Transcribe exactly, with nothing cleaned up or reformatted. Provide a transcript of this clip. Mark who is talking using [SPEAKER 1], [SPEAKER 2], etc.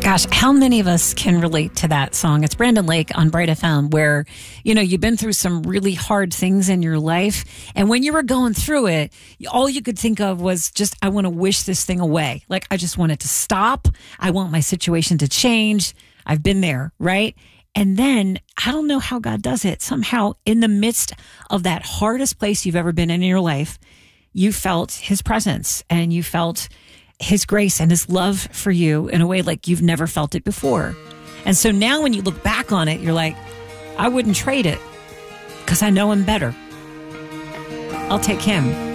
[SPEAKER 1] Gosh, how many of us can relate to that song? It's Brandon Lake on Bright F M, where, you know, you've been through some really hard things in your life. And when you were going through it, all you could think of was just, I want to wish this thing away. Like, I just want it to stop. I want my situation to change. I've been there, right? And then I don't know how God does it. Somehow in the midst of that hardest place you've ever been in in your life, you felt his presence and you felt his grace and his love for you in a way like you've never felt it before. And so now when you look back on it, you're like, I wouldn't trade it because I know him better. I'll take him.